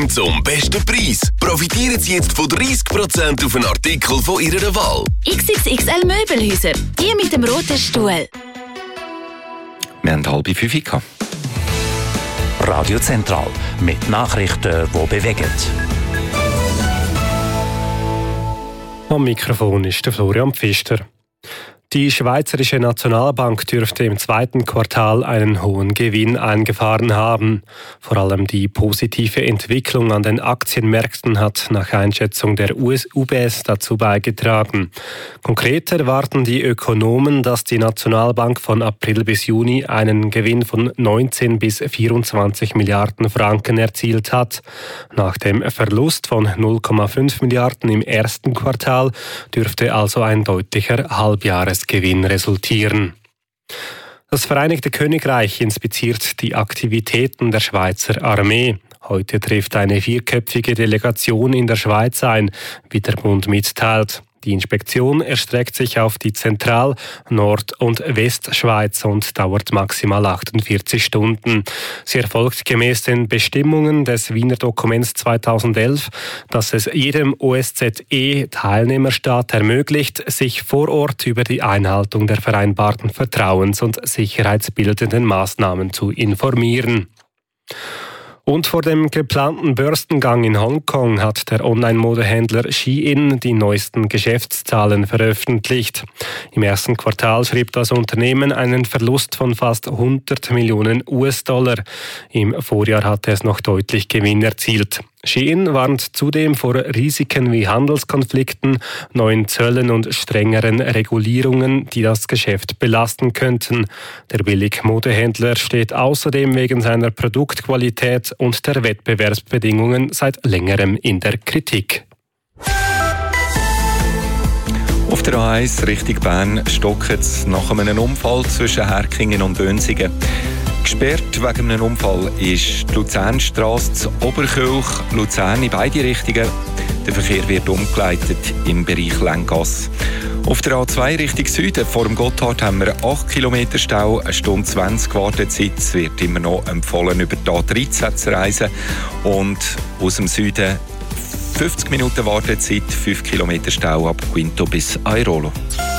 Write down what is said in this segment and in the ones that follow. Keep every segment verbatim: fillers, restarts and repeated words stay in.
Shopping zum besten Preis. Profitieren Sie jetzt von dreissig Prozent auf einen Artikel von Ihrer Wahl. X X X L Möbelhäuser, die mit dem roten Stuhl. Wir haben halb fünf gehabt. Radio Zentral mit Nachrichten, die bewegen. Am Mikrofon ist der Florian Pfister. Die Schweizerische Nationalbank dürfte im zweiten Quartal einen hohen Gewinn eingefahren haben. Vor allem die positive Entwicklung an den Aktienmärkten hat nach Einschätzung der U B S dazu beigetragen. Konkret erwarten die Ökonomen, dass die Nationalbank von April bis Juni einen Gewinn von neunzehn bis vierundzwanzig Milliarden Franken erzielt hat. Nach dem Verlust von null Komma fünf Milliarden im ersten Quartal dürfte also ein deutlicher Halbjahresgewinn resultieren. Das Vereinigte Königreich inspiziert die Aktivitäten der Schweizer Armee. Heute trifft eine vierköpfige Delegation in der Schweiz ein, wie der Bund mitteilt. Die Inspektion erstreckt sich auf die Zentral-, Nord- und Westschweiz und dauert maximal achtundvierzig Stunden. Sie erfolgt gemäß den Bestimmungen des Wiener Dokuments zweitausendelf, das es jedem O S Z E-Teilnehmerstaat ermöglicht, sich vor Ort über die Einhaltung der vereinbarten Vertrauens- und sicherheitsbildenden Maßnahmen zu informieren. Und vor dem geplanten Börsengang in Hongkong hat der Online-Modehändler Shein die neuesten Geschäftszahlen veröffentlicht. Im ersten Quartal schrieb das Unternehmen einen Verlust von fast hundert Millionen U S-Dollar. Im Vorjahr hatte es noch deutlich Gewinn erzielt. Shein warnt zudem vor Risiken wie Handelskonflikten, neuen Zöllen und strengeren Regulierungen, die das Geschäft belasten könnten. Der Billigmodehändler steht außerdem wegen seiner Produktqualität und der Wettbewerbsbedingungen seit längerem in der Kritik. Auf der A eins Richtung Bern stockt es nach einem Unfall zwischen Herkingen und Dönsigen. Gesperrt wegen einem Unfall ist die Luzernstrasse zu Oberkirch, Luzern in beide Richtungen. Der Verkehr wird umgeleitet im Bereich Länggasse. Auf der A zwei Richtung Süden vor dem Gotthard haben wir acht Kilometer Stau, eine Stunde zwanzig Wartezeit. Es wird immer noch empfohlen, über die A dreizehn zu reisen. Und aus dem Süden fünfzig Minuten Wartezeit, fünf Kilometer Stau ab Quinto bis Airolo.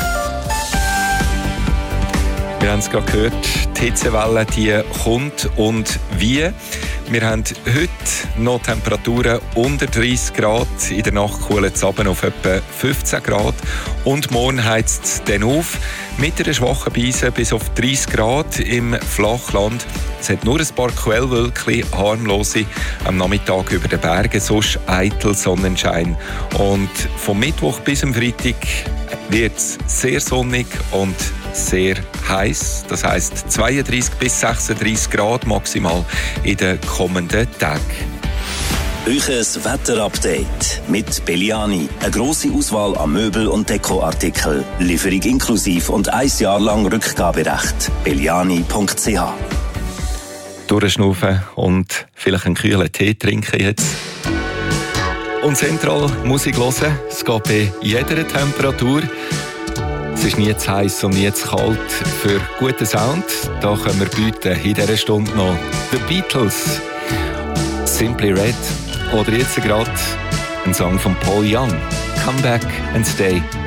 Wir haben es gerade gehört, die Hitzewelle die kommt und wie. Wir haben heute noch Temperaturen unter dreißig Grad, in der Nacht kühlt es runter auf etwa fünfzehn Grad und morgen heizt es dann auf mit einer schwachen Brise bis auf dreißig Grad im Flachland. Es hat nur ein paar Quellwölkchen, harmlose, am Nachmittag über den Bergen, sonst eitel Sonnenschein. Und vom Mittwoch bis zum Freitag wird es sehr sonnig und sehr heiß. Das heisst zweiunddreißig bis sechsunddreißig Grad maximal in den kommenden Tagen. Euches Wetterupdate mit Belliani. Eine grosse Auswahl an Möbel- und Dekoartikeln. Lieferung inklusiv und ein Jahr lang Rückgaberecht. belliani punkt c h. Durchschnaufen und vielleicht einen kühlen Tee trinken jetzt. Und zentral Musik hören. Es geht bei jeder Temperatur. Es ist nie zu heiß und nie zu kalt. Für guten Sound, da können wir bieten in dieser Stunde noch The Beatles, Simply Red oder jetzt gerade ein Song von Paul Young, Come Back and Stay.